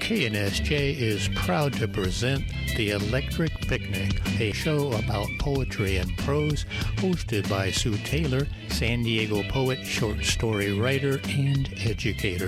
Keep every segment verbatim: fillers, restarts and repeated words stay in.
K N S J is proud to present The Electric Picnic, a show about poetry and prose, hosted by Sue Taylor, San Diego poet, short story writer, and educator.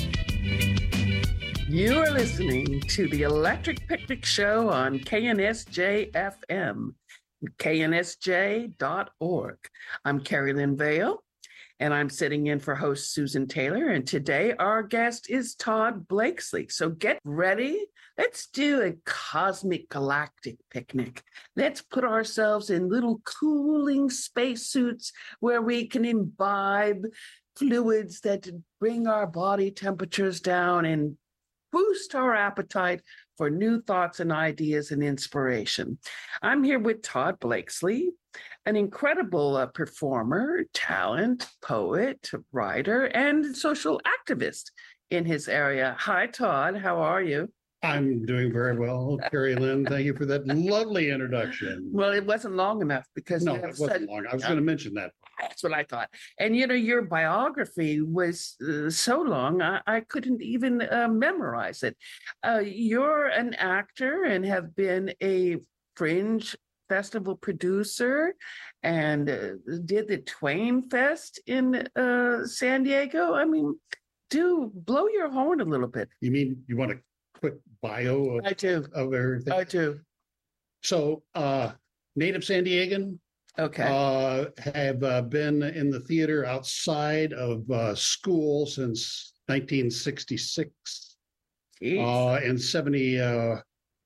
You are listening to The Electric Picnic Show on K N S J F M, K N S J dot org. I'm Carrie Lynn Vale, and I'm sitting in for host Susan Taylor. And today our guest is Todd Blakesley. So get ready. Let's do a cosmic galactic picnic. Let's put ourselves in little cooling spacesuits where we can imbibe fluids that bring our body temperatures down and boost our appetite for new thoughts and ideas and inspiration. I'm here with Todd Blakesley, an incredible uh, performer, talent, poet, writer, and social activist in his area. Hi, Todd. How are you? I'm doing very well, Carrie Lynn. Thank you for that lovely introduction. Well, it wasn't long enough because no, you have it wasn't said, long. I was uh, going to mention that. That's what I thought. And, you know, your biography was uh, so long, I, I couldn't even uh, memorize it. Uh, you're an actor and have been a Fringe Festival producer and uh, did the Twain Fest in uh, San Diego. I mean, do blow your horn a little bit. You mean you want a quick bio of, I do. of everything? I do. So, uh, native San Diegan. Okay. Uh, have uh, been in the theater outside of uh, school since nineteen sixty-six. Uh, in seventy-two,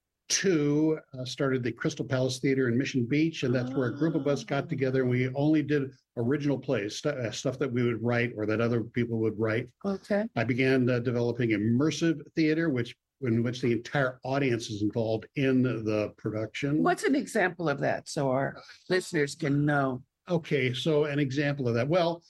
uh, started the Crystal Palace Theater in Mission Beach, and that's where a group of us got together, and we only did original plays, st- uh, stuff that we would write or that other people would write. Okay. I began uh, developing immersive theater, which in which the entire audience is involved in the production. What's an example of that so our listeners can know? Okay, so an example of that. Well,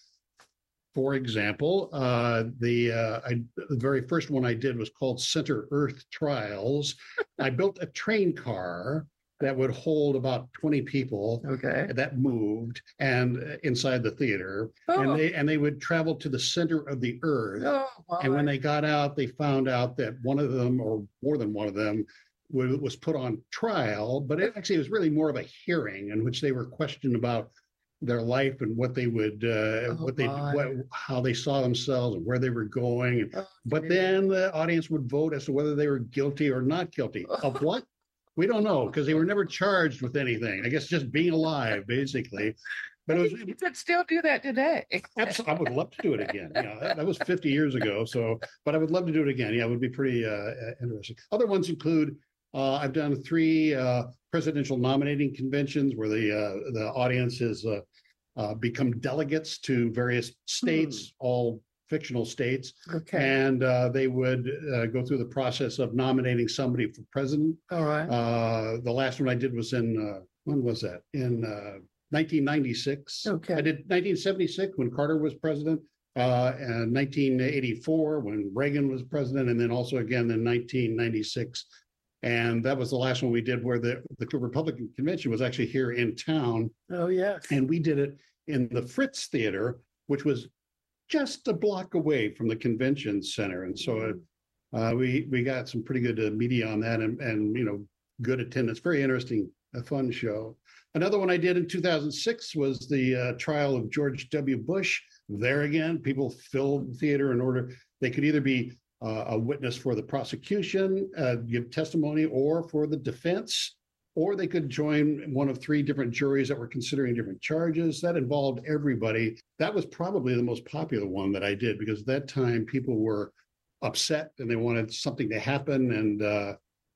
for example, uh, the uh, I, the very first one I did was called Center Earth Trials. I built a train car that would hold about twenty people. Okay. That moved and uh, inside the theater, oh. and they and they would travel to the center of the earth. Oh, and when they got out, they found out that one of them, or more than one of them, was, was put on trial. But it actually was really more of a hearing in which they were questioned about their life and what they would, uh, oh, what they, what, how they saw themselves and where they were going. Oh, but geez. Then the audience would vote as to whether they were guilty or not guilty of what. We don't know because they were never charged with anything. I guess just being alive, basically. But it was, you could still do that today. Absolutely, I would love to do it again. You know, that, that was fifty years ago. So, but I would love to do it again. Yeah, it would be pretty uh, interesting. Other ones include uh, I've done three uh, presidential nominating conventions where the uh, the audience has uh, uh, become delegates to various states, hmm. all fictional states. Okay. And uh, they would uh, go through the process of nominating somebody for president. All right. Uh, the last one I did was in, uh, when was that? In uh, nineteen ninety-six. Okay. I did nineteen seventy-six when Carter was president, uh, and nineteen eighty-four when Reagan was president, and then also again in nineteen ninety-six. And that was the last one we did where the, the Republican convention was actually here in town. Oh, yeah. And we did it in the Fritz Theater, which was just a block away from the convention center. And so uh, we we got some pretty good uh, media on that and, and, you know, good attendance. Very interesting, a fun show. Another one I did in two thousand six was the uh, trial of George W. Bush. There again, people filled the theater in order, they could either be uh, a witness for the prosecution, uh, give testimony, or for the defense, or they could join one of three different juries that were considering different charges. That involved everybody. That was probably the most popular one that I did because at that time people were upset and they wanted something to happen. And uh,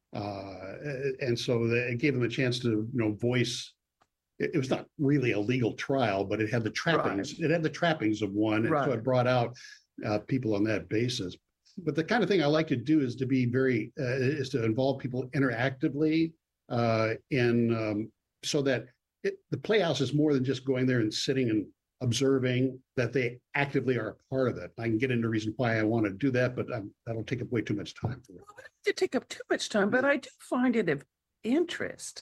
uh, and so they, it gave them a chance to, you know, voice. It, it was not really a legal trial, but it had the trappings. Right. It had the trappings of one. And right. So it brought out uh, people on that basis. But the kind of thing I like to do is to be very, uh, is to involve people interactively. Uh, in um, so that it, the Playhouse is more than just going there and sitting and observing, that they actively are a part of it. I can get into reason why I want to do that, but I'm, that'll take up way too much time for it. Well, it take up too much time, but I do find it of interest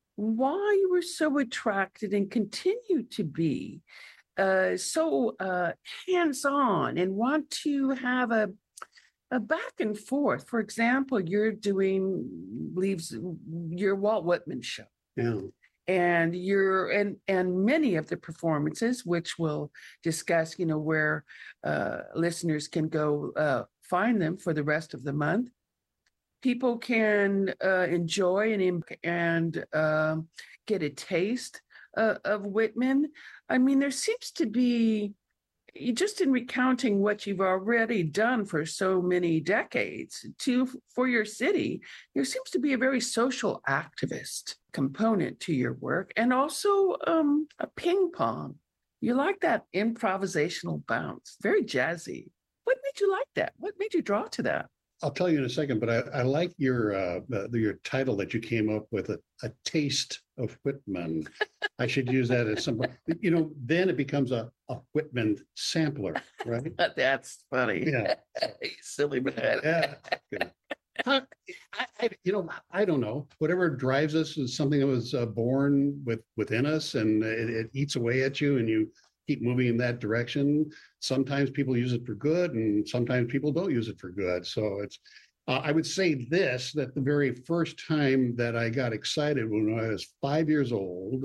why you were so attracted and continue to be uh, so uh, hands-on and want to have a a back and forth. For example, you're doing leaves your Walt Whitman show. Yeah. And you're and and many of the performances, which we'll discuss, you know, where uh, listeners can go uh, find them for the rest of the month. People can uh, enjoy and and uh, get a taste uh, of Whitman. I mean, there seems to be, just in recounting what you've already done for so many decades to for your city, there seems to be a very social activist component to your work, and also um, a ping pong. You like that improvisational bounce, very jazzy. What made you like that? What made you draw to that? I'll tell you in a second, but I, I like your uh, uh, your title that you came up with, a, a taste of Whitman. I should use that as some, you know, then it becomes a, a Whitman sampler, right? That's funny. Yeah. You silly man. Yeah. Good. I, I, you know, I don't know. Whatever drives us is something that was uh, born with within us, and it, it eats away at you, and you keep moving in that direction. Sometimes people use it for good, and sometimes people don't use it for good. So it's, uh, I would say this, that the very first time that I got excited when I was five years old,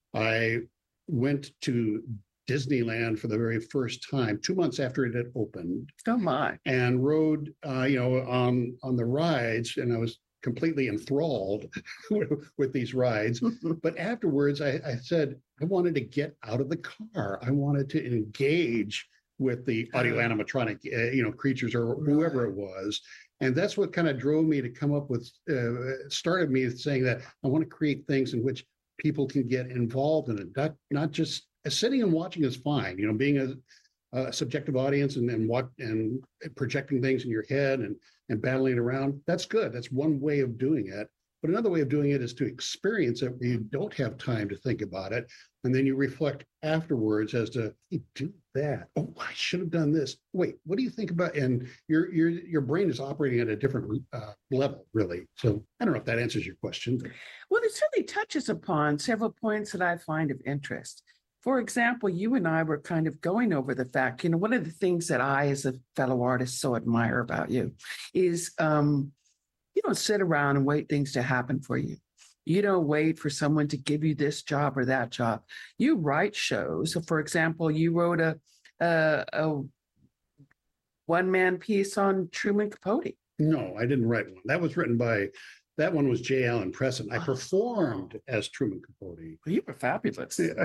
I went to Disneyland for the very first time, two months after it had opened. Oh my. And rode, uh, you know, on, on the rides, and I was completely enthralled with, with these rides. But afterwards, I, I said, I wanted to get out of the car. I wanted to engage with the audio animatronic, uh, you know, creatures or whoever it was. And that's what kind of drove me to come up with, uh, started me saying that I want to create things in which people can get involved in it. Not, not just uh, sitting and watching is fine, you know, being a, a subjective audience and then what and projecting things in your head and and battling it around. That's good. That's one way of doing it. But another way of doing it is to experience it where you don't have time to think about it. And then you reflect afterwards as to, hey, do that. Oh, I should have done this. Wait, what do you think about? And your your your brain is operating at a different uh, level, really. So I don't know if that answers your question. Well, it certainly touches upon several points that I find of interest. For example, you and I were kind of going over the fact, you know, one of the things that I, as a fellow artist, so admire about you is um, you don't sit around and wait things to happen for you. You don't wait for someone to give you this job or that job. You write shows. So, for example, you wrote a, a, a one-man piece on Truman Capote. No, I didn't write one. That was written by, that one was J. Allen Preston. I performed as Truman Capote. Well, you were fabulous. Yeah.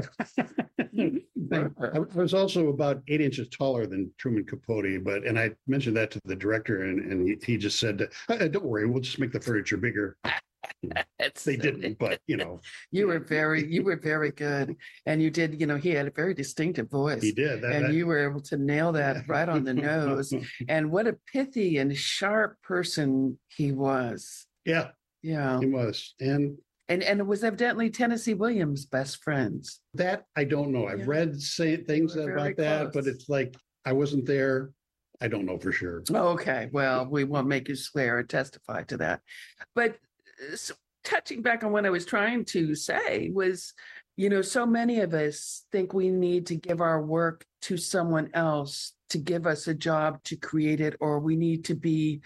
I was also about eight inches taller than Truman Capote, but, and I mentioned that to the director, and, and he, he just said, don't worry, we'll just make the furniture bigger. They didn't, but you know, you were very, you were very good, and you did. You know, he had a very distinctive voice. He did, that, and that... you were able to nail that right on the nose. And what a pithy and sharp person he was. Yeah, yeah, he was, and and and it was evidently Tennessee Williams' best friends. That I don't know. I've yeah. read say things about that, but it's like I wasn't there. I don't know for sure. Okay, well, we won't make you swear or testify to that, but. So touching back on what I was trying to say was, you know, so many of us think we need to give our work to someone else to give us a job to create it, or we need to be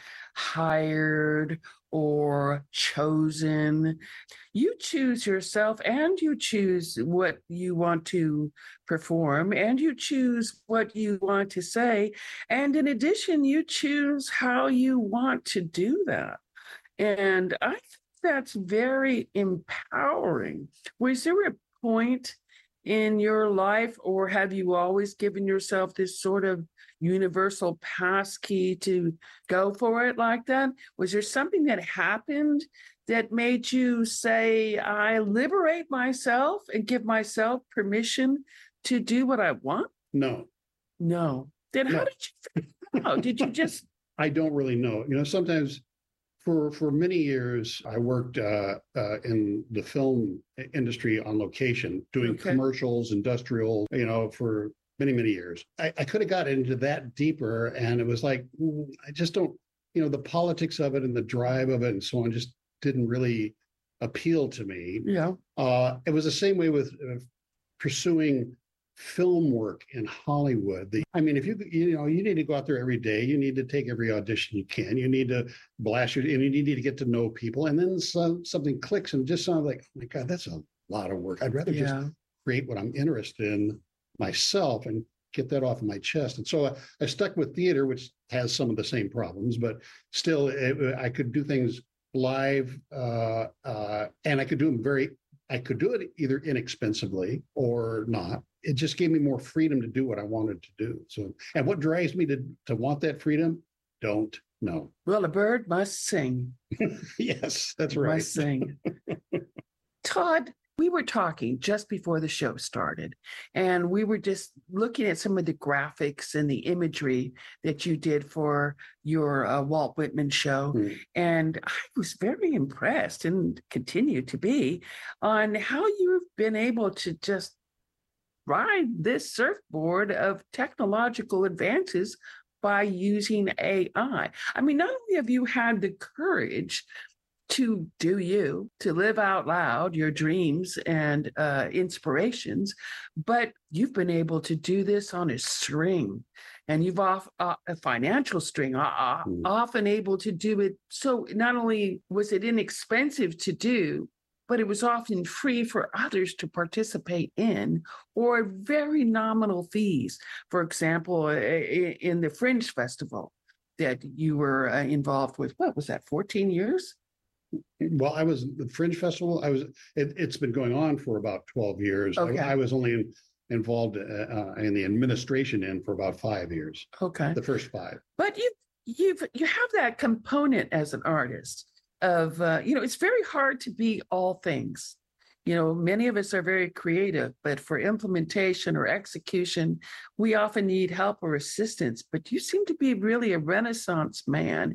hired or chosen. You choose yourself, and you choose what you want to perform, and you choose what you want to say. And in addition, you choose how you want to do that. And I think that's very empowering. Was there a point in your life, or have you always given yourself this sort of universal pass key to go for it like that? Was there something that happened that made you say, I liberate myself and give myself permission to do what I want? No. No. Then how no. did you figure out? Did you just... I don't really know. You know, sometimes... For for many years, I worked uh, uh, in the film industry on location, doing okay. commercials, industrial, you know, for many, many years. I, I could have got into that deeper, and it was like, I just don't, you know, the politics of it and the drive of it and so on just didn't really appeal to me. Yeah. Uh, it was the same way with uh, pursuing film work in Hollywood. The, I mean, if you you know you need to go out there every day, you need to take every audition you can, you need to blast your, and you need to get to know people, and then some, something clicks and just sounds like, oh my God, that's a lot of work. I'd rather Yeah. just create what I'm interested in myself and get that off of my chest. And so I, I stuck with theater, which has some of the same problems, but still it, I could do things live, uh, uh, and I could do them very, I could do it either inexpensively or not. It just gave me more freedom to do what I wanted to do. So, and what drives me to, to want that freedom? Don't know. Well, a bird must sing. Yes, that's right. Must sing. Todd, we were talking just before the show started, and we were just looking at some of the graphics and the imagery that you did for your uh, Walt Whitman show. Hmm. And I was very impressed and continue to be on how you've been able to just ride this surfboard of technological advances by using A I. I mean, not only have you had the courage to do you, to live out loud your dreams and uh, inspirations, but you've been able to do this on a string, and you've off uh, a financial string, uh, Mm. often able to do it. So not only was it inexpensive to do, but it was often free for others to participate in, or very nominal fees. For example, uh, in the Fringe Festival that you were uh, involved with, what was that, fourteen years? Well, I was the Fringe Festival. I was. It, it's been going on for about twelve years. Okay. I, I was only in, involved uh, uh, in the administration end for about five years. Okay. The first five. But you you've you have that component as an artist of uh, you know, it's very hard to be all things. You know, many of us are very creative, but for implementation or execution, we often need help or assistance. But you seem to be really a Renaissance man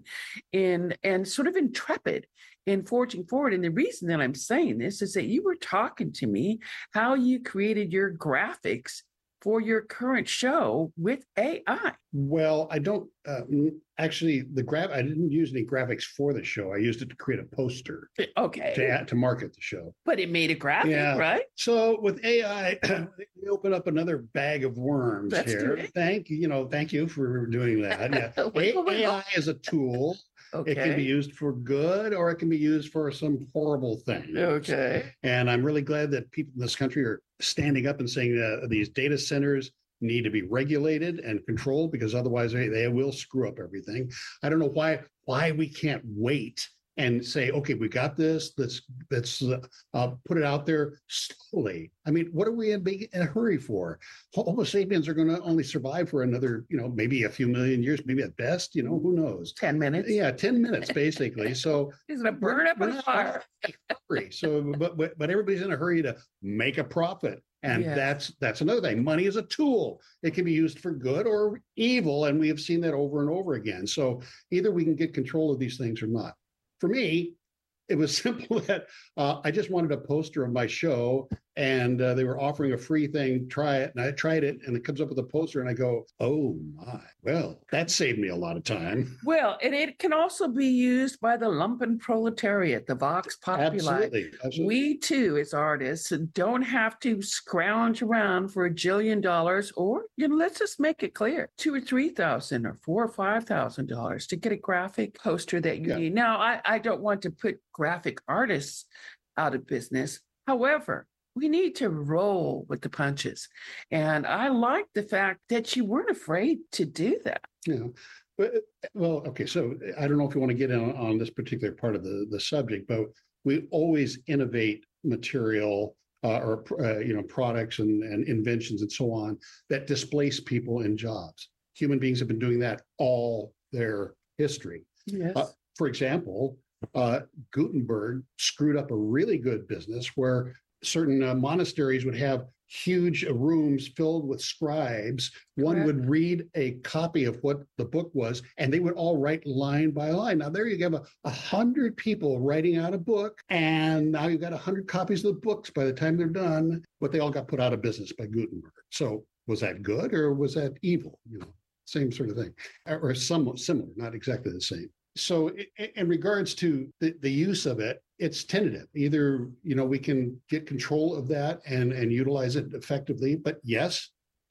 in and sort of intrepid in forging forward. And the reason that I'm saying this is that you were talking to me how you created your graphics for your current show with A I. Well, I don't uh, actually the graph. I didn't use any graphics for the show. I used it to create a poster Okay. to add, to market the show. But it made a graphic, Yeah. right? So with A I, we open up another bag of worms Let's do here. it. Thank you. You know, thank you for doing that. Yeah. Wiggle, wiggle. A I is a tool. It can be Okay. used for good, or it can be used for some horrible thing. Okay. And I'm really glad that people in this country are standing up and saying that these data centers need to be regulated and controlled, because otherwise they, they will screw up everything. I don't know why why we can't wait and say, okay, we got this. Let's let's uh, uh, put it out there slowly. I mean, what are we in, big, in a hurry for? Homo sapiens are going to only survive for another, you know, maybe a few million years, maybe at best. You know, who knows? ten minutes. Yeah, ten minutes basically. So He's going to burn up we're in a not fire. in a hurry. So, but, but but everybody's in a hurry to make a profit, and Yes. that's that's another thing. Money is a tool; it can be used for good or evil, and we have seen that over and over again. So either we can get control of these things or not. For me, it was simple that uh, I just wanted a poster of my show, and uh, they were offering a free thing. Try it, and I tried it, and it comes up with a poster, and I go, "Oh my! Well, that saved me a lot of time." Well, and it can also be used by the lumpen proletariat, the vox populi. Absolutely, absolutely. We too, as artists, don't have to scrounge around for a jillion dollars, or you know, let's just make it clear, two or three thousand, or four or five thousand dollars to get a graphic poster that you Yeah. need. Now, I, I don't want to put graphic artists out of business. However, we need to roll with the punches, and I like the fact that you weren't afraid to do that. Yeah. But, well, okay. So I don't know if you want to get in on, on this particular part of the, the subject, but we always innovate material uh, or, uh, you know, products and, and inventions and so on that displace people in jobs. Human beings have been doing that all their history. Yes. Uh, for example, uh, Gutenberg screwed up a really good business where certain uh, monasteries would have huge rooms filled with scribes. One Correct. would read a copy of what the book was, and they would all write line by line. Now there you have a, a hundred people writing out a book, and now you've got a hundred copies of the books by the time they're done, but they all got put out of business by Gutenberg. So was that good or was that evil? You know, same sort of thing, or, or somewhat similar, not exactly the same. So in, in regards to the, the use of it, it's tentative. Either, you know, we can get control of that and, and utilize it effectively. But yes,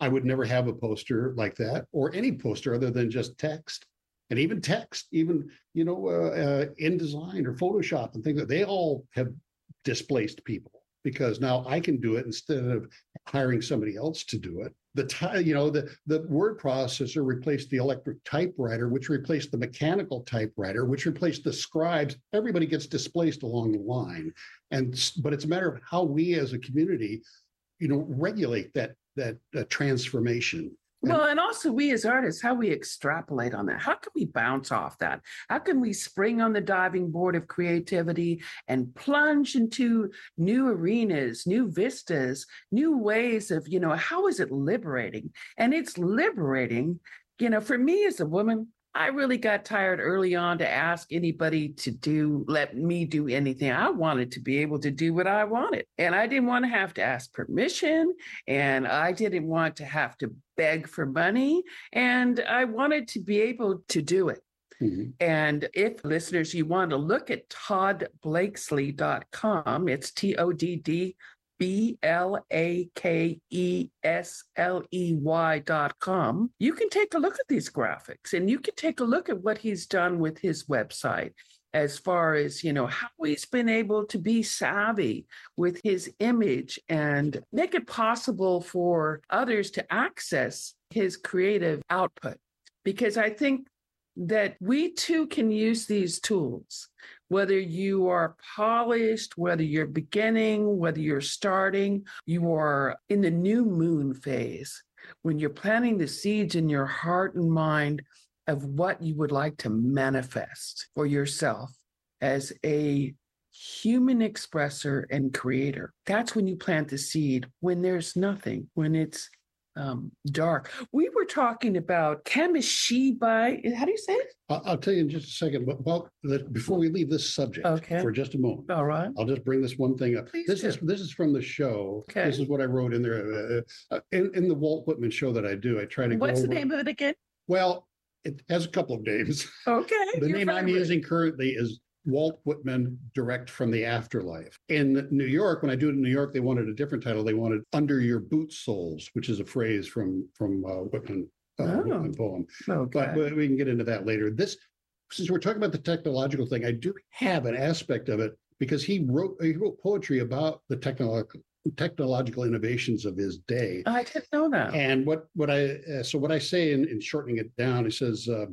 I would never have a poster like that or any poster other than just text. And even text, even, you know, uh, uh, InDesign or Photoshop and things like that, they all have displaced people because now I can do it instead of hiring somebody else to do it. The ty- you know, the, the word processor replaced the electric typewriter, which replaced the mechanical typewriter, which replaced the scribes. Everybody gets displaced along the line. And but it's a matter of how we as a community, you know, regulate that that uh, transformation. Well, and also we as artists, how we extrapolate on that. How can we bounce off that? How can we spring on the diving board of creativity and plunge into new arenas, new vistas, new ways of, you know, how is it liberating? And it's liberating, you know, for me as a woman, I really got tired early on to ask anybody to do, let me do anything. I wanted to be able to do what I wanted. And I didn't want to have to ask permission. And I didn't want to have to beg for money. And I wanted to be able to do it. Mm-hmm. And if listeners, you want to look at todd blakesley dot com, it's T O D D B L A K E S L E Y dot com, you can take a look at these graphics and you can take a look at what he's done with his website as far as, you know, how he's been able to be savvy with his image and make it possible for others to access his creative output. Because I think that we too can use these tools, whether you are polished, whether you're beginning, whether you're starting, you are in the new moon phase, when you're planting the seeds in your heart and mind of what you would like to manifest for yourself as a human expressor and creator. That's when you plant the seed, when there's nothing, when it's Um, dark. We were talking about Kamishibai. How do you say it? I'll, I'll tell you in just a second. But well, before we leave this subject okay. for just a moment, all right, I'll just bring this one thing up. Please this do. is this is from the show. Okay. This is what I wrote in there uh, uh, in, in the Walt Whitman show that I do. I try to. What's go the over, name of it again? Well, it has a couple of names. Okay. The name I'm using currently is Walt Whitman, Direct from the Afterlife. In New York, when I do it in New York, they wanted a different title. They wanted Under Your Boot Soles, which is a phrase from from uh, Whitman, uh, oh. Whitman poem. Okay. But we can get into that later. This, since we're talking about the technological thing, I do have an aspect of it because he wrote he wrote poetry about the technological technological innovations of his day. I didn't know that. And what what I uh, so what I say in, in shortening it down, it says. Uh,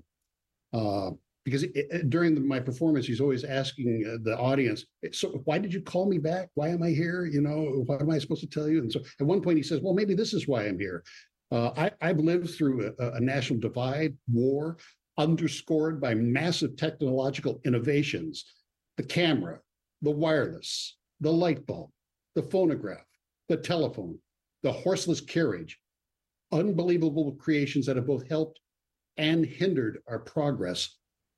uh, Because it, during the, my performance, he's always asking uh, the audience, so why did you call me back? Why am I here? You know, what am I supposed to tell you? And so at one point he says, well, maybe this is why I'm here. Uh, I, I've lived through a, a national divide, war, underscored by massive technological innovations. The camera, the wireless, the light bulb, the phonograph, the telephone, the horseless carriage, unbelievable creations that have both helped and hindered our progress.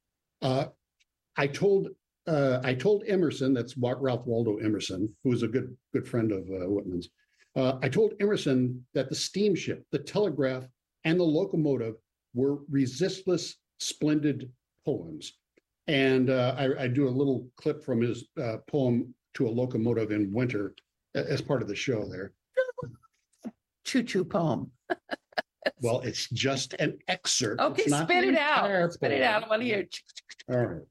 Uh, I told uh, I told Emerson, that's Ralph Waldo Emerson, who was a good good friend of uh, Whitman's. Uh, I told Emerson that the steamship, the telegraph, and the locomotive were resistless, splendid poems. And uh, I, I do a little clip from his uh, poem To a Locomotive in Winter as part of the show there. Choo-choo poem. Well, it's just an excerpt. Okay, spit it out. Spit it out. I want to hear. All right.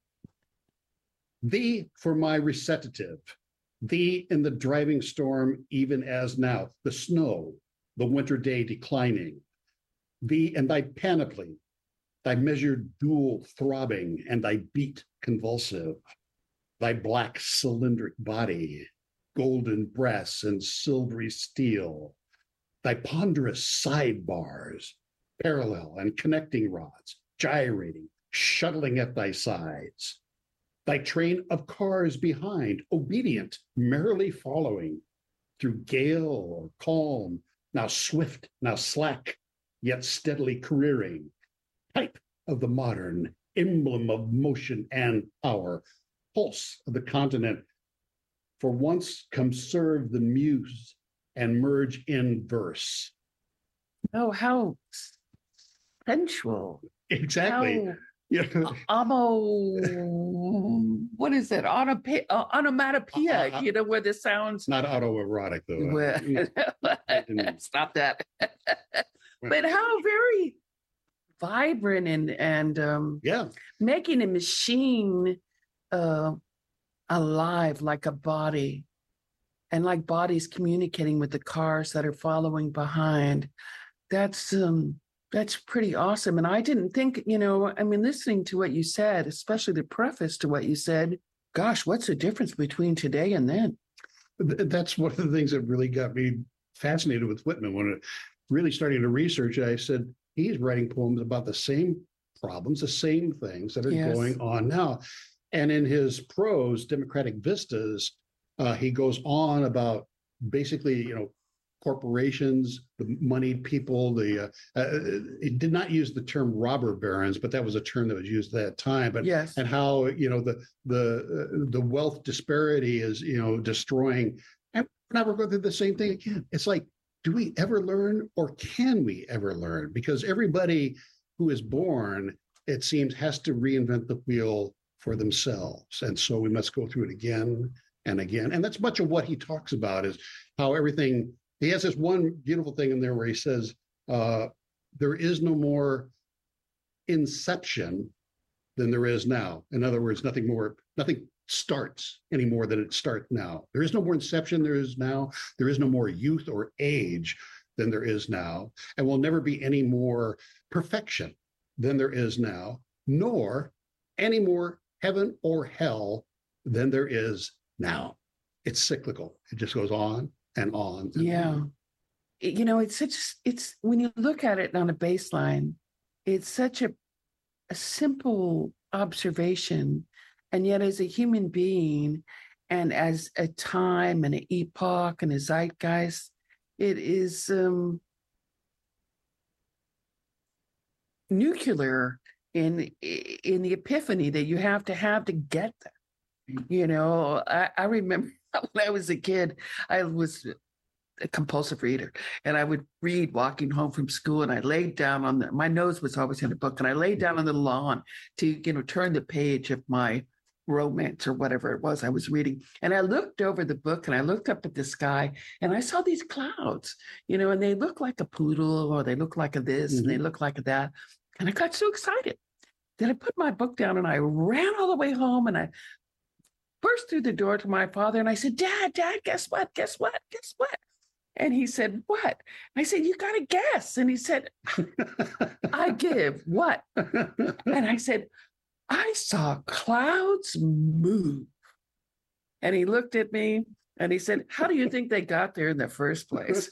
Thee for my recitative, thee in the driving storm, even as now, the snow, the winter day declining, thee and thy panoply, thy measured dual throbbing, and thy beat convulsive, thy black cylindric body, golden brass and silvery steel, thy ponderous sidebars, parallel and connecting rods, gyrating, shuttling at thy sides, thy train of cars behind, obedient, merrily following, through gale or calm, now swift, now slack, yet steadily careering, type of the modern, emblem of motion and power, pulse of the continent, for once come serve the muse and merge in verse. Oh, how sensual. Exactly. How Yeah. Amo, what is it? Onopa- uh, onomatopoeia, Uh, uh, uh, you know, where the sounds. Not autoerotic though. Uh, Well, no, I didn't- stop that. But how very vibrant and and um, yeah. making a machine uh, alive like a body, and like bodies communicating with the cars that are following behind. That's um, that's pretty awesome. And I didn't think, you know, I mean, listening to what you said, especially the preface to what you said, gosh, what's the difference between today and then? Th- That's one of the things that really got me fascinated with Whitman. When it really starting to research, I said, he's writing poems about the same problems, the same things that are Yes. going on now. And in his prose, Democratic Vistas, uh, he goes on about basically, you know, corporations, the moneyed people, the, uh, uh, it did not use the term robber barons, but that was a term that was used at that time. But Yes. and how, you know, the the uh, the wealth disparity is, you know, destroying. And now we're going through the same thing again. It's like, do we ever learn, or can we ever learn? Because everybody who is born, it seems, has to reinvent the wheel for themselves. And so we must go through it again and again. And that's much of what he talks about, is how everything, he has this one beautiful thing in there where he says, uh, there is no more inception than there is now. In other words, nothing more, nothing starts any more than it starts now. There is no more inception there is now. There is no more youth or age than there is now. And will never be any more perfection than there is now, nor any more heaven or hell than there is now. It's cyclical. It just goes on and on. And Yeah. on. It- you know, it's such, it's, when you look at it on a baseline, it's such a, a simple observation. And yet, as a human being, and as a time and an epoch and a zeitgeist, it is um, nuclear in in the epiphany that you have to have to get there. You know, I, I remember when I was a kid, I was a compulsive reader, and I would read walking home from school, and I laid down on the, my nose was always in a book, and I laid down on the lawn to, you know, turn the page of my romance or whatever it was I was reading. And I looked over the book, and I looked up at the sky, and I saw these clouds, you know, and they look like a poodle, or they look like a this, mm-hmm. and they look like a that. And I got so excited. Then I put my book down, and I ran all the way home, and I burst through the door to my father, and I said, Dad, Dad, guess what? Guess what? Guess what? And he said, what? And I said, you got to guess. And he said, I give what? And I said, I saw clouds move. And he looked at me and he said, how do you think they got there in the first place?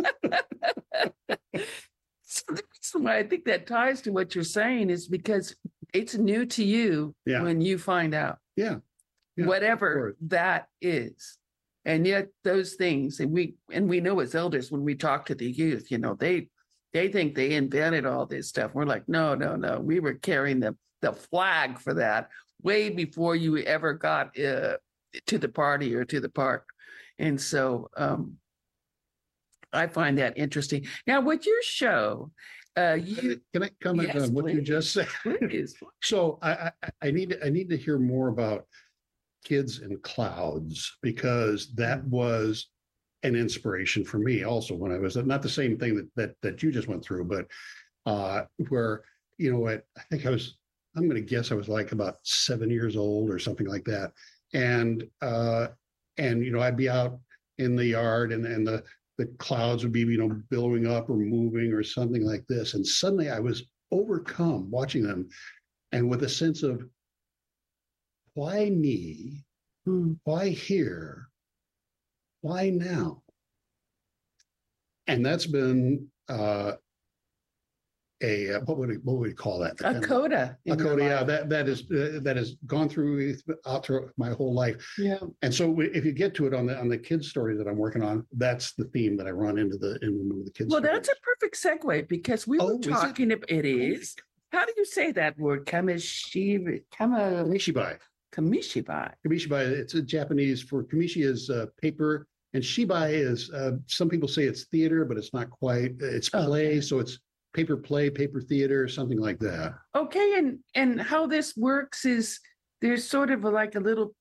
So the reason why I think that ties to what you're saying is because it's new to you yeah. when you find out. Yeah. yeah Whatever that is. And yet those things, and we and we know as elders, when we talk to the youth, you know, they they think they invented all this stuff. We're like, no, no, no. We were carrying the, the flag for that way before you ever got uh, to the party or to the park. And so um, I find that interesting. Now, with your show, uh, you can I comment yes, on what please. you just said? Please. So I, I I need I need to hear more about Kids in Clouds, because that was an inspiration for me also when I was not the same thing that that that you just went through, but uh where, you know, I, I think I was, I'm going to guess I was like about seven years old or something like that. And uh and you know, I'd be out in the yard, and, and the the clouds would be, you know, billowing up or moving or something like this. And suddenly I was overcome watching them, and with a sense of, why me? Why here? Why now? And that's been uh, a what would we, what would we call that? A coda. A coda. Yeah, that that is uh, that has gone through out through my whole life. Yeah. And so we, if you get to it on the on the kids story that I'm working on, that's the theme that I run into the into the kids. Well, stories. that's a perfect segue, because we oh, were talking. It? it is. How do you say that word? Kamishibai. Kamishibai. Kamishibai. Kamishibai. It's a Japanese for kamishi is uh, paper, and shibai is uh, some people say it's theater, but it's not quite. It's play, okay. So it's paper play, paper theater, something like that. Okay, and and how this works is there's sort of a, like a little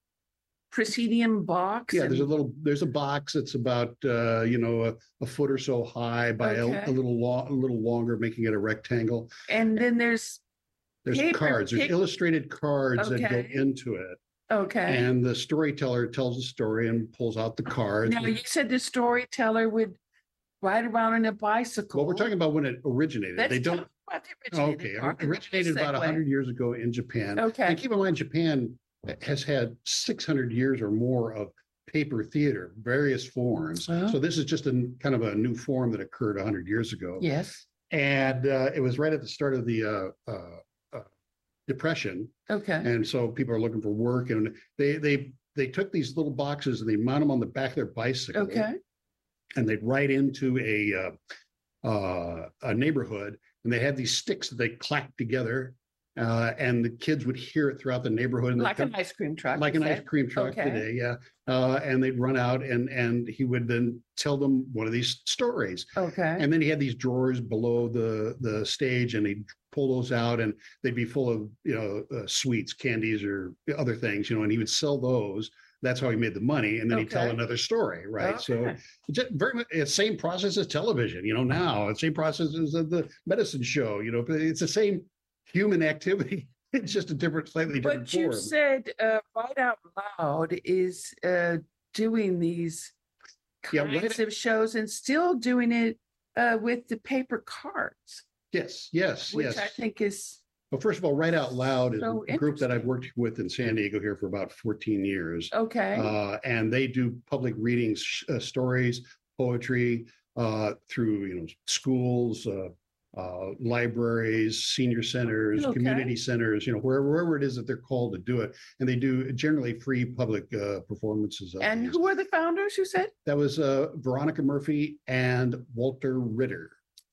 proscenium box. Yeah, and, there's a little, there's a box that's about, uh, you know, a, a foot or so high by Okay. a, a little long, a little longer, making it a rectangle. and then there's There's Paper cards, there's pic- illustrated cards that go Okay. into it. okay. And the storyteller tells the story and pulls out the cards. Now you said the storyteller would ride around on a bicycle. Well, we're talking about when it originated. Let's They talk don't, about the originated okay, part, it and then originated we'll about segue. one hundred years ago in Japan. Okay. And keep in mind, Japan has had six hundred years or more of paper theater, various forms. Oh. So this is just a n- kind of a new form that occurred one hundred years ago. Yes. And uh, it was right at the start of the uh, uh, uh, Depression. Okay. And so people are looking for work, and they they they took these little boxes and they mount them on the back of their bicycle. Okay. And they'd ride into a uh, uh, a neighborhood, and they had these sticks that they clacked together, uh, and the kids would hear it throughout the neighborhood. And they'd Like come- an ice cream truck. like you an ice said. cream truck Okay. today, yeah. Uh, and they'd run out, and and he would then tell them one of these stories. Okay. And then he had these drawers below the the stage, and he'd pull those out, and they'd be full of, you know, uh, sweets, candies, or other things, you know. And he would sell those. That's how he made the money, and then he'd tell Okay. another story, right? So Okay. just very much it's same process as television, you know. Now it's same process as the medicine show, you know. But it's the same human activity. It's just a different, slightly different But you form. said uh, Right Out Loud is uh, doing these Yeah, kinds Right- of shows and still doing it uh, with the paper cards, Yes, yes, which yes. I think is Well, first of all, Right Out Loud is So a group that I've interesting. worked with in San Diego here for about fourteen years. okay. Uh, and they do public readings, sh- uh, stories, poetry, uh, through, you know, schools, uh, uh, libraries, senior centers, Okay. community centers, you know, wherever, wherever it is that they're called to do it. And they do generally free public, uh, performances. of And these. who are the founders, you said? That was, uh, Veronica Murphy and Walter Ritter.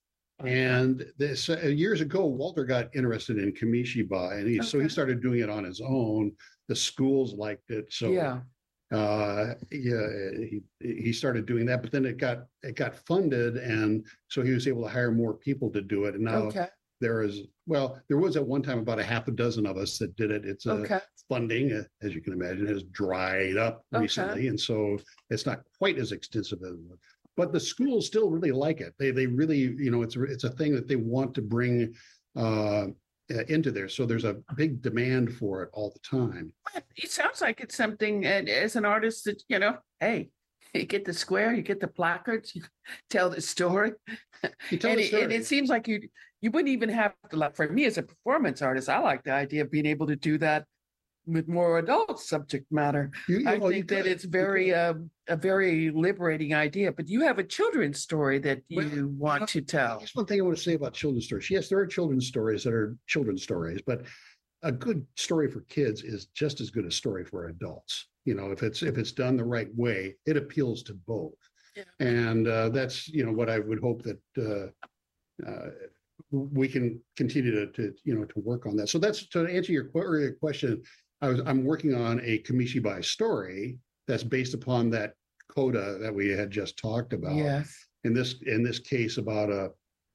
And this uh, years ago, Walter got interested in Kamishibai, and he so he Okay. started doing it on his own. The schools liked it, so Yeah. uh, yeah, he he started doing that. But then it got it got funded, and so he was able to hire more people to do it. And now Okay. there is well, there was at one time about a half a dozen of us that did it. It's a Okay. funding, uh, as you can imagine, has dried up Okay. recently, and so it's not quite as extensive as. But the schools still really like it. They they really, you know, it's a- it's a thing that they want to bring uh, uh, into there. So there's a big demand for it all the time. Well, it sounds like it's something, and as an artist, that, you know, hey, you get the square, you get the placards, you tell the story. You tell and, the it, and story. it seems like you you wouldn't even have to, like, for me as a performance artist, I like the idea of being able to do that with more adult subject matter. You- you- I well, you think that could. it's You very could. uh, a very liberating idea. But you have a children's story that you Well, want to tell. Here's one thing I want to say about children's stories. Yes, there are children's stories that are children's stories, but a good story for kids is just as good a story for adults. You know, if it's if it's done the right way, it appeals to both. Yeah. And uh, that's, you know, what I would hope that uh, uh, we can continue to, to, you know, to work on that. So that's to answer your que- earlier question. I was I'm working on a Kamishibai story that's based upon that coda that we had just talked about. Yes. In this in this case, about a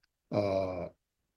uh,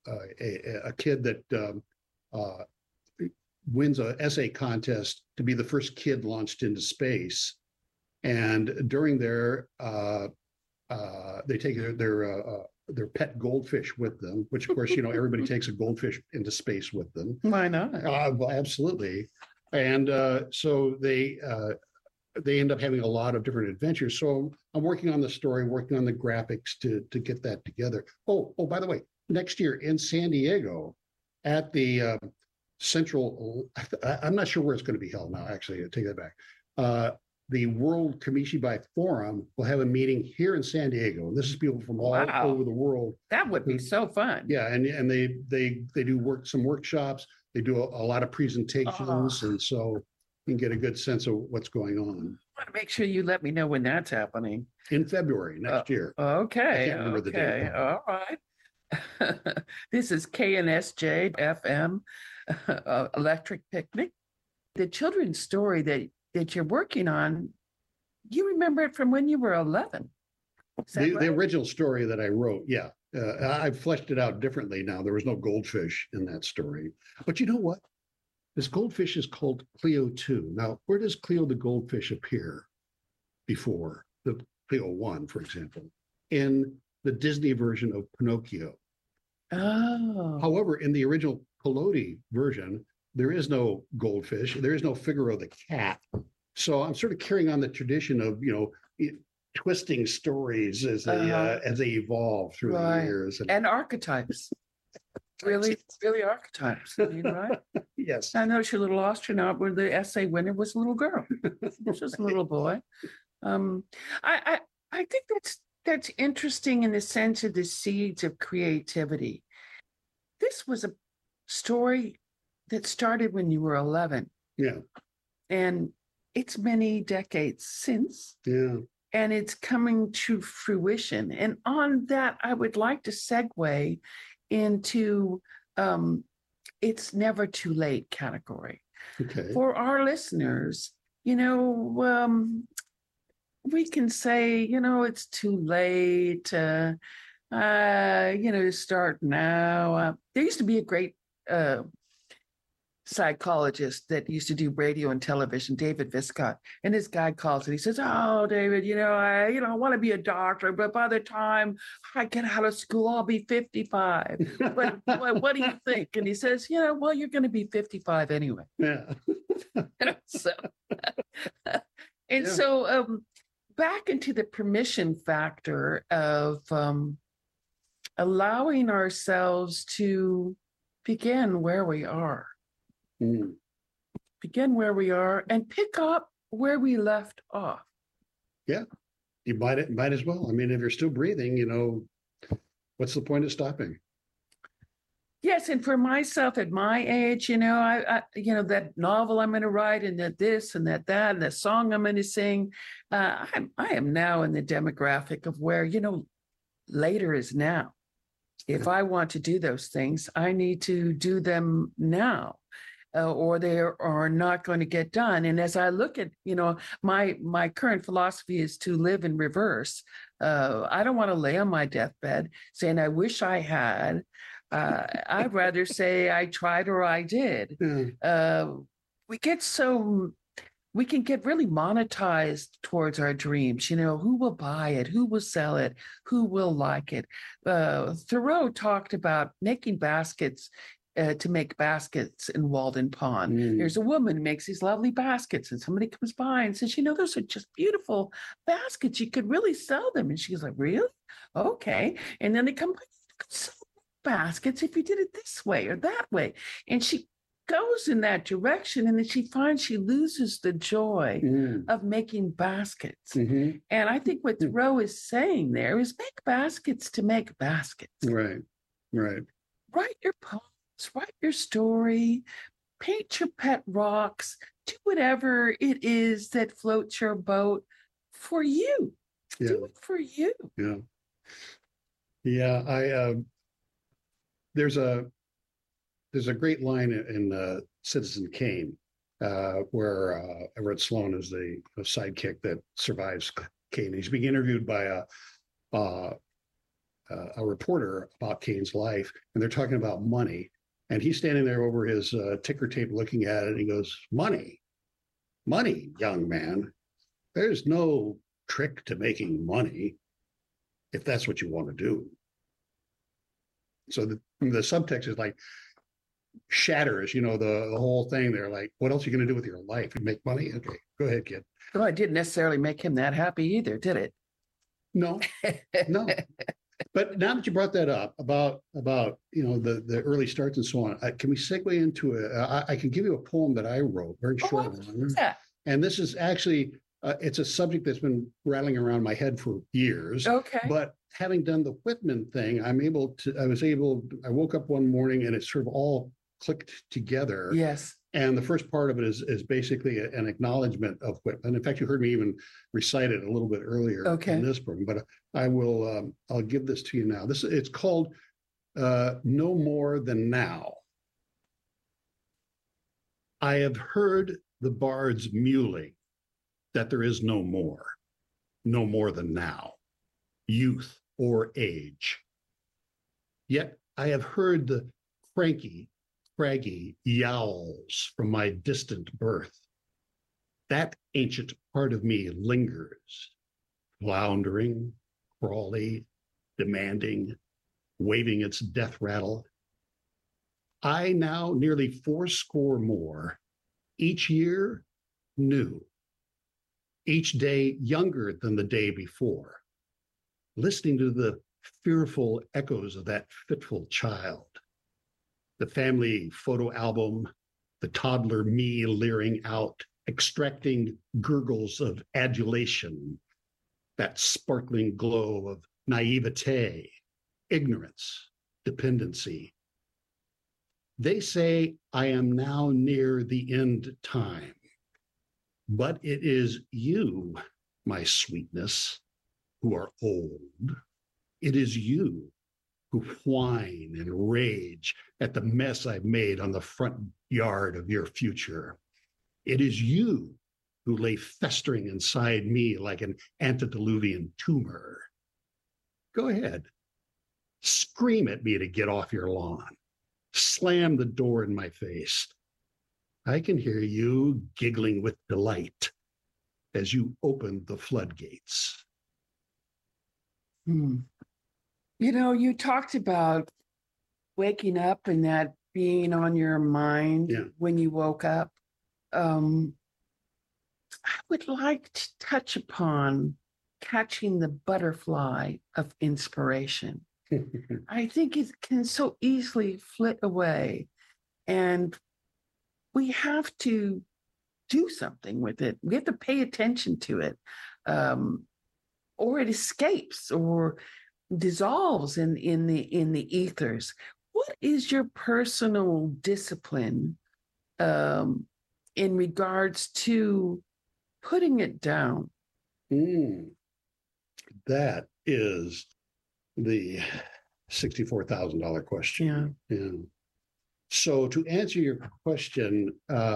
a, a kid that um, uh, wins a essay contest to be the first kid launched into space, and during their uh, uh, they take their their uh, their pet goldfish with them, which of course you know everybody takes a goldfish into space with them. Why not? Uh, well, absolutely. And uh, so they uh, they end up having a lot of different adventures. So I'm working on the story, working on the graphics to to get that together. Oh, oh, by the way, next year in San Diego, at the uh, Central, I, I'm not sure where it's going to be held now. Actually, I take that back. Uh, the World Kamishibai Forum will have a meeting here in San Diego. And this is people from all Wow. over the world. That would be so fun. Yeah, and and they they they do work some workshops. They do a, a lot of presentations, Oh. and so you can get a good sense of what's going on I want to make sure you let me know when that's happening. in February next year. Okay. can't remember the date. Okay. All right. This is K N S J F M uh, Electric Picnic. The children's story that, that you're working on, you remember it from when you were eleven. Is that The, the right? original story that I wrote, yeah, uh, I've fleshed it out differently now. There was no goldfish in that story. But you know what? This goldfish is called Cleo two. Now, where does Cleo the goldfish appear before the Cleo one, for example, in the Disney version of Pinocchio? Oh. However, in the original Collodi version, there is no goldfish. There is no Figaro the cat. So I'm sort of carrying on the tradition of, you know, it, twisting stories as they uh-huh. uh, as they evolve through right. the years. And, and archetypes. Really, really archetypes. I mean, right? Yes. I noticed your little astronaut where the essay winner was a little girl. This was a little boy. Um, I, I I think that's that's interesting in the sense of the seeds of creativity. This was a story that started when you were eleven. Yeah. And it's many decades since. Yeah. And it's coming to fruition. And on that, I would like to segue into um, it's never too late category. Okay. For our listeners, you know, um, we can say, you know, it's too late, uh, uh, you know, to start now. Uh, there used to be a great uh, psychologist that used to do radio and television, David Viscott, and this guy calls and he says, "Oh, David, you know, I, you know, I want to be a doctor, but by the time I get out of school, I'll be fifty-five. But what, what do you think?" And he says, "You know, well, you're going to be fifty-five anyway." Yeah. so, and yeah. so, um, back into the permission factor of um, allowing ourselves to begin where we are. Mm. Begin where we are and pick up where we left off. Yeah, you might it might as well. I mean, if you're still breathing, you know, what's the point of stopping? Yes, and for myself at my age, you know, I, I you know, that novel I'm going to write, and that this and that that, and the song I'm going to sing. Uh, I'm I am now in the demographic of where, you know, later is now. If I want to do those things, I need to do them now. Uh, or they are not going to get done. And as I look at, you know, my my current philosophy is to live in reverse. Uh, I don't want to lay on my deathbed saying, "I wish I had." Uh, I'd rather say I tried or I did. Mm. Uh, we get so, we can get really monetized towards our dreams. You know, who will buy it? Who will sell it? Who will like it? Uh, Thoreau talked about making baskets Uh, to make baskets in Walden Pond. Mm. There's a woman who makes these lovely baskets, and somebody comes by and says, "You know, those are just beautiful baskets. You could really sell them." And she's like, "Really? Okay." And then they come by, "You could sell baskets if you did it this way or that way." And she goes in that direction, and then she finds she loses the joy mm. of making baskets. Mm-hmm. And I think what Thoreau is saying there is make baskets to make baskets. Right, right. Write your poem. Write your story, paint your pet rocks, do whatever it is that floats your boat for you. Yeah. Do it for you. Yeah. Yeah. I, uh, there's a, there's a great line in uh, Citizen Kane uh, where uh, Everett Sloan is the, the sidekick that survives Kane. He's being interviewed by a, uh, uh, a reporter about Kane's life, and they're talking about money. And he's standing there over his uh, ticker tape looking at it, and he goes, "Money, money, young man. There's no trick to making money if that's what you want to do." So the, the subtext is like shatters, you know, the, the whole thing. They're like, what else are you going to do with your life? You make money? Okay, go ahead, kid. Well, it didn't necessarily make him that happy either, did it? No, no. But now that you brought that up about about you know the the early starts and so on, I, can we segue into it? I, I can give you a poem that I wrote, very short oh, one. Yeah. And this is actually uh, it's a subject that's been rattling around my head for years. Okay. But having done the Whitman thing, I'm able to. I was able. I woke up one morning and it sort of all clicked together. Yes. And the first part of it is is basically a, an acknowledgement of Whitman. In fact, you heard me even recite it a little bit earlier okay. in this program, but I will um, I'll give this to you now. This it's called uh, "No More Than Now." I have heard the bards mewling that there is no more, no more than now, youth or age. Yet I have heard the cranky, craggy yowls from my distant birth. That ancient part of me lingers, floundering, crawly, demanding, waving its death rattle. I now nearly fourscore more, each year new, each day younger than the day before, listening to the fearful echoes of that fitful child, the family photo album, the toddler me leering out, extracting gurgles of adulation, that sparkling glow of naivete, ignorance, dependency. They say I am now near the end time, but it is you, my sweetness, who are old. It is you who whine and rage at the mess I've made on the front yard of your future. It is you who lay festering inside me like an antediluvian tumor. Go ahead. Scream at me to get off your lawn. Slam the door in my face. I can hear you giggling with delight as you open the floodgates. Hmm. You know, you talked about waking up and that being on your mind Yeah. when you woke up. Um, I would like to touch upon catching the butterfly of inspiration. I think it can so easily flit away, and we have to do something with it. We have to pay attention to it, um, or it escapes or dissolves in, in the in the ethers. What is your personal discipline um, in regards to putting it down? Mm. That is the sixty-four thousand dollars question. Yeah. Yeah. So to answer your question, uh,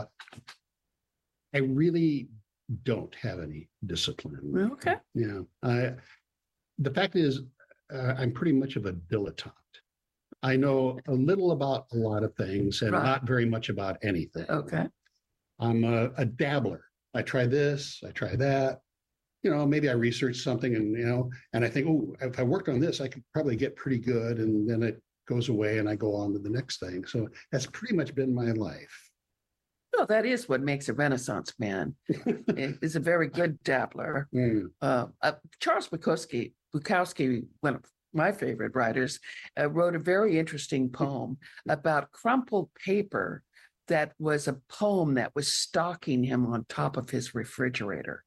I really don't have any discipline. Okay. Yeah. I, the fact is, uh, I'm pretty much of a dilettante. I know a little about a lot of things and Right. not very much about anything. Okay. I'm a, a dabbler. I try this, I try that. You know, maybe I research something and, you know, and I think, oh, if I worked on this, I could probably get pretty good. And then it goes away and I go on to the next thing. So that's pretty much been my life. Well, that is what makes a Renaissance man. Is a very good dabbler. Mm. Uh, uh, Charles Bukowski, Bukowski, one of my favorite writers, uh, wrote a very interesting poem about crumpled paper that was a poem that was stalking him on top of his refrigerator.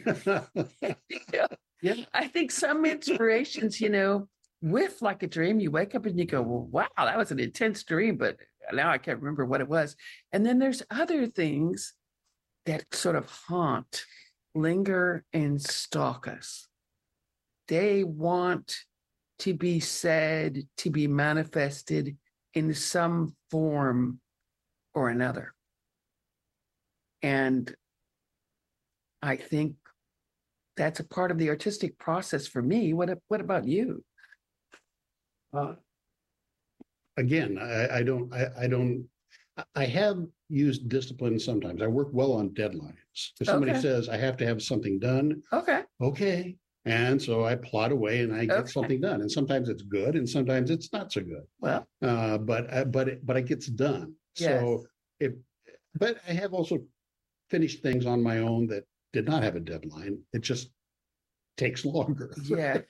yeah. Yeah. I think some inspirations, you know, whiff like a dream. You wake up and you go, well, wow, that was an intense dream, but now I can't remember what it was. And then there's other things that sort of haunt, linger, and stalk us. They want to be said, to be manifested in some form or another. And I think that's a part of the artistic process for me. What, what about you? Uh, again, I, I don't, I, I don't, I have used discipline sometimes. I work well on deadlines. If somebody Okay. says I have to have something done, Okay. okay. And so I plot away and I get Okay. something done. And sometimes it's good and sometimes it's not so good. Well, Uh, but, uh, but, it, but it gets done. So if, but I have also finished things on my own that did not have a deadline. It just takes longer. yeah.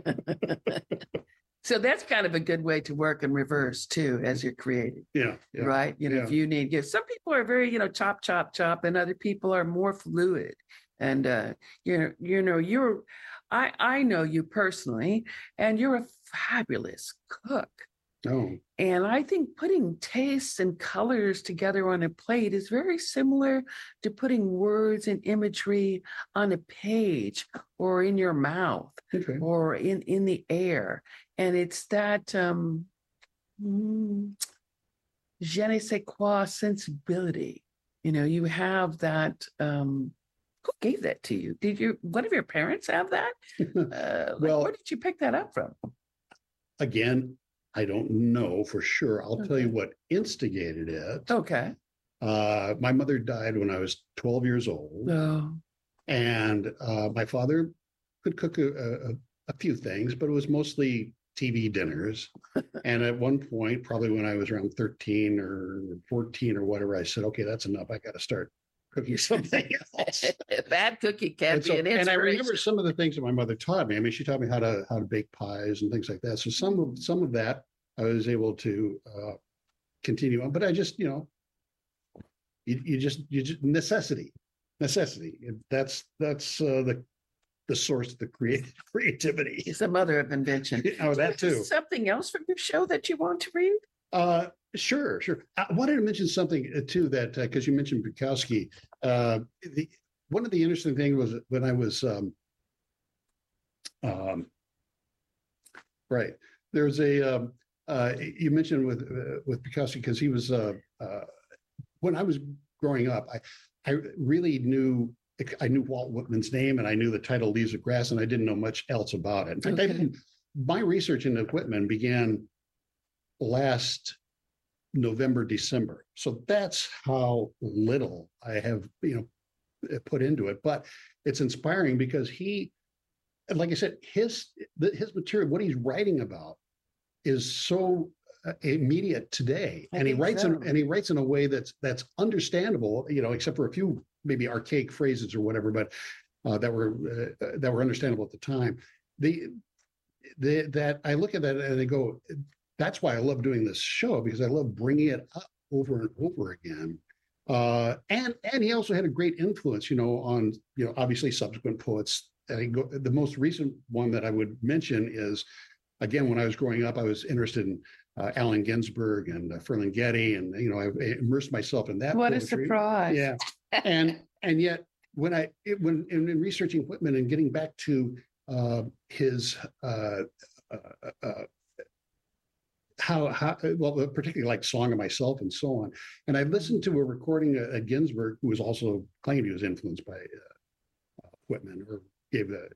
So that's kind of a good way to work in reverse too, as you're creating, Yeah. Yeah. right? You know, yeah. if you need, yeah, some people are very, you know, chop, chop, chop, and other people are more fluid. And uh, you you know, you're, I I know you personally, and you're a fabulous cook. Oh, And I think putting tastes and colors together on a plate is very similar to putting words and imagery on a page or in your mouth okay. or in, in the air. And it's that um, mm, je ne sais quoi sensibility. You know, you have that. Um, who gave that to you? Did you, one of your parents have that? Uh, like, Well- where did you pick that up from? Again, I don't know for sure. I'll tell you Okay. what instigated it. Okay. Uh, my mother died when I was twelve years old, Oh, and uh, my father could cook a, a, a few things, but it was mostly T V dinners. And at one point, probably when I was around thirteen or fourteen or whatever, I said, okay, that's enough. I got to start cooking something else. bad cookie can And, be so, an and I remember inspiration. some of the things that my mother taught me. I mean, she taught me how to how to bake pies and things like that. So some of some of that I was able to uh, continue on. But I just, you know, you, you just you just necessity, necessity. That's that's uh, the the source of the creative creativity. It's a mother of invention. Oh, that too. Something else from your show that you want to read? Uh, sure, sure. I wanted to mention something uh, too that because uh, you mentioned Bukowski. Uh, the one of the interesting things was when I was um, um, right. There's a um, uh, you mentioned with uh, with Bukowski because he was uh, uh, when I was growing up. I I really knew. I knew Walt Whitman's name and I knew the title Leaves of Grass, and I didn't know much else about it. In fact, Okay. I, my research into Whitman began last November, December. So that's how little I have, you know, put into it. But it's inspiring because he, like I said, his his material, what he's writing about, is so uh, immediate today, I and he think writes so. in and he writes in a way that's that's understandable, you know, except for a few maybe archaic phrases or whatever, but uh, that were uh, that were understandable at the time. The the that I look at that and I go, that's why I love doing this show, because I love bringing it up over and over again. Uh, and and he also had a great influence, you know, on, you know, obviously subsequent poets. I go, the most recent one that I would mention is, again, when I was growing up, I was interested in uh, Allen Ginsberg and uh, Ferlinghetti, and you know, I immersed myself in that. What a poetry. surprise. Yeah, and and yet when I it, when in, in researching Whitman and getting back to uh, his uh, uh, uh, how how well, particularly like Song of Myself and so on, and I listened to a recording at, at Ginsberg, who was also claimed he was influenced by uh, Whitman or gave a,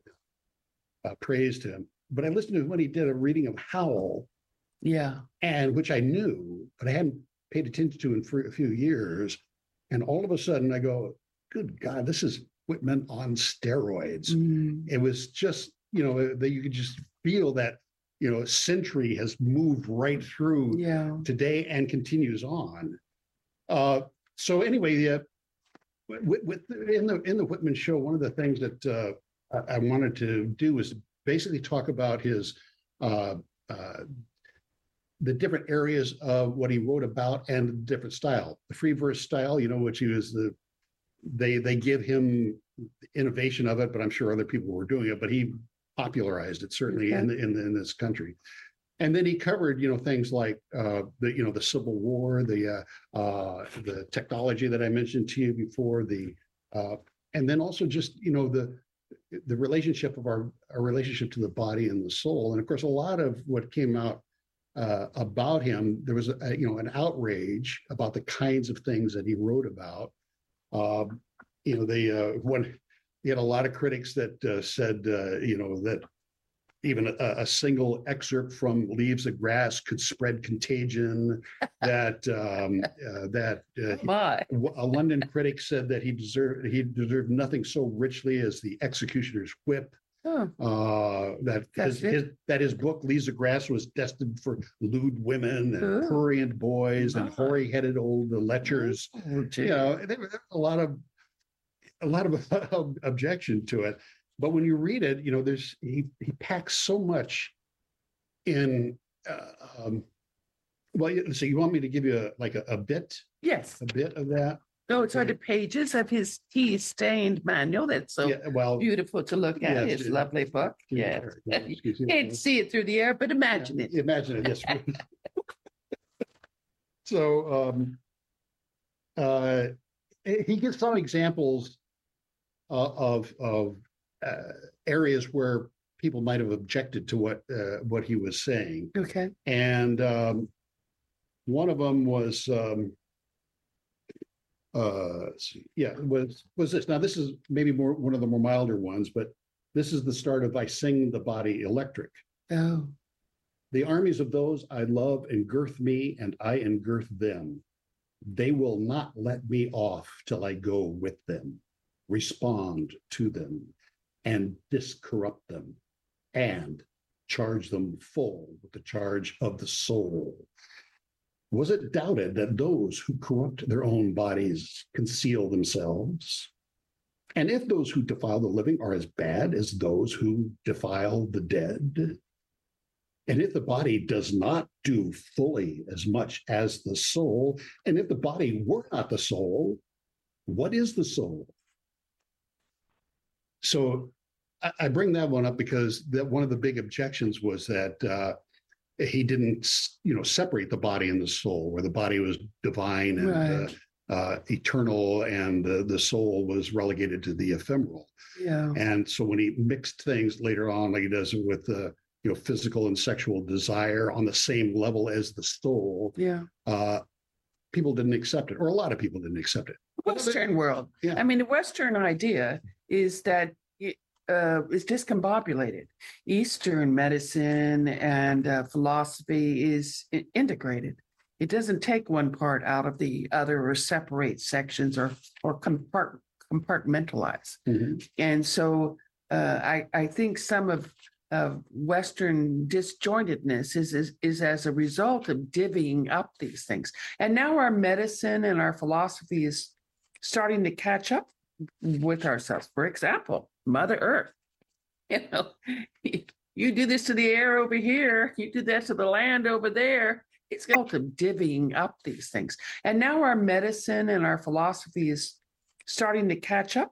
a praise to him. But I listened to when he did a reading of Howl, Yeah. and which I knew, but I hadn't paid attention to in for a few years. And all of a sudden I go, good God, this is Whitman on steroids. Mm. It was just, you know, that you could just feel that, you know, century has moved right through Yeah. today and continues on. Uh, so anyway, yeah, with, with in the in the Whitman show, one of the things that uh, I, I wanted to do was basically talk about his uh, uh, the different areas of what he wrote about and the different style. The free verse style, you know, which he was the they they give him the innovation of it, but I'm sure other people were doing it, but he popularized it certainly Okay. in the, in the, in this country. And then he covered, you know, things like uh, the, you know, the Civil War, the uh, uh, the technology that I mentioned to you before, the uh, and then also just, you know, the the relationship of our, our relationship to the body and the soul. And of course, a lot of what came out uh, about him, there was, a, you know, an outrage about the kinds of things that he wrote about. Um, you know, the uh, one, he had a lot of critics that uh, said, uh, you know, that even a, a single excerpt from Leaves of Grass could spread contagion, that um, uh, that uh, My. a London critic said that he deserved he deserved nothing so richly as the executioner's whip. Oh. Uh, that his, That's his that his book Leaves of Grass was destined for lewd women and Ooh. prurient boys and Ah. hoary-headed old lechers. Oh, gee. You know, there was a lot of a lot of objection to it. But when you read it, you know, there's he he packs so much in. Uh, um, well, you- so you want me to give you a, like a, a bit, Yes. a bit of that? Those are the pages of his tea-stained manual. That's so Yeah. Well, beautiful to look at. Yes, His it- lovely book. yeah, Yes. yeah, excuse me. Can't see it through the air, but imagine Yeah, it. Imagine it. Yes. So um, uh, he gives some examples uh, of of uh, areas where people might have objected to what uh, what he was saying. Okay. And um, one of them was, um, uh, let's see, yeah, was was this. Now this is maybe more one of the more milder ones, but this is the start of "I Sing the Body Electric." Oh. The armies of those I love engirth me, and I engirth them. They will not let me off till I go with them, respond to them, and discorrupt them, and charge them full with the charge of the soul. Was it doubted that those who corrupt their own bodies conceal themselves? And if those who defile the living are as bad as those who defile the dead? And if the body does not do fully as much as the soul, and if the body were not the soul, what is the soul? So I, I bring that one up because that one of the big objections was that uh, he didn't, you know, separate the body and the soul, where the body was divine and Right. uh, uh, eternal, and the, the soul was relegated to the ephemeral. Yeah. And so when he mixed things later on, like he does it with the, uh, you know, physical and sexual desire on the same level as the soul, Yeah. uh, people didn't accept it, or a lot of people didn't accept it. Western world. Yeah. I mean, the Western idea is that it uh, is discombobulated. Eastern medicine and uh, philosophy is i- integrated. It doesn't take one part out of the other or separate sections or or compart- compartmentalize. Mhm. And so uh, I I think some of of Western disjointedness is, is is as a result of divvying up these things. And now our medicine and our philosophy is starting to catch up with ourselves. For example, Mother Earth. You know, you do this to the air over here, you do that to the land over there. It's a result of divvying up these things. And now our medicine and our philosophy is starting to catch up